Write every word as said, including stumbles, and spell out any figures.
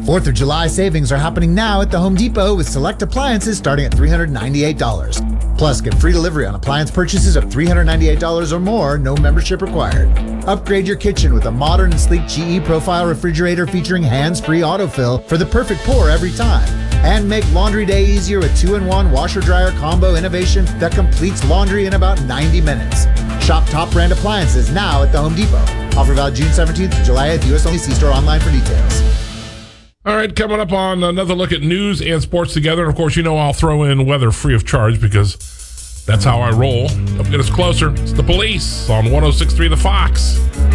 fourth of July savings are happening now at the Home Depot with select appliances starting at three hundred ninety-eight dollars. Plus, get free delivery on appliance purchases of three hundred ninety-eight dollars or more, no membership required. Upgrade your kitchen with a modern and sleek G E Profile refrigerator featuring hands-free autofill for the perfect pour every time. And make laundry day easier with two in one washer-dryer combo innovation that completes laundry in about ninety minutes. Shop top brand appliances now at the Home Depot. Offer valid June seventeenth to July eighth. U S only. See store online for details. All right, coming up on another look at news and sports together. And, of course, you know I'll throw in weather free of charge because that's how I roll. Up get us closer. It's the Police on one oh six point three The Fox.